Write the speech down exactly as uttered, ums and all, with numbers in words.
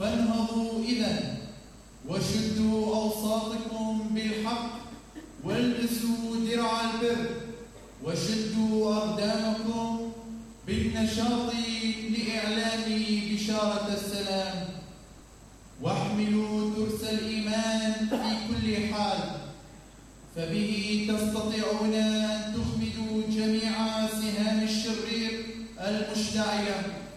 فانهضوا إذن وشدوا أوساطكم بالحق، والبسوا درع البر، وشدوا أقدامكم بالنشاط لإعلان بشارة السلام، واحملوا ترس الإيمان في كل حال، فبه تستطيعون أن تخمدوا جميع سهام الشرير المشتعلة